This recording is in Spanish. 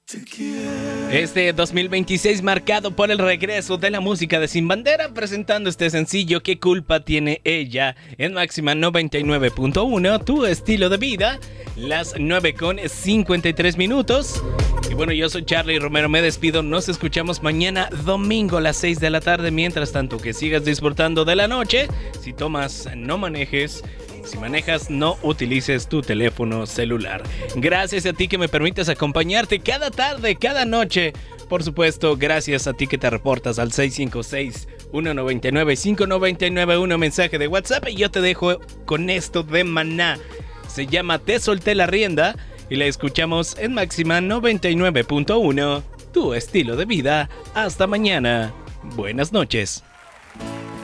Este 2026 marcado por el regreso de la música de Sin Bandera, presentando este sencillo ¿Qué culpa tiene ella? En Máxima 99.1, tu estilo de vida, las 9:53. Y bueno, yo soy Charlie Romero, me despido, nos escuchamos mañana domingo a las 6 de la tarde. Mientras tanto, que sigas disfrutando de la noche. Si tomas, no manejes. Si manejas, no utilices tu teléfono celular. Gracias a ti que me permites acompañarte cada tarde, cada noche. Por supuesto, gracias a ti que te reportas al 656-199-5991, un mensaje de WhatsApp. Y yo te dejo con esto de Maná. Se llama Te solté la rienda y la escuchamos en Máxima 99.1. Tu estilo de vida. Hasta mañana. Buenas noches.